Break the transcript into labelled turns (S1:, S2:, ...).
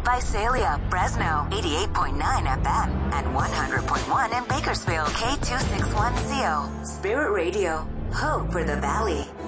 S1: Visalia, Fresno, 88.9 FM, and 100.1 in Bakersfield, K261CO. Spirit Radio, hope for the valley.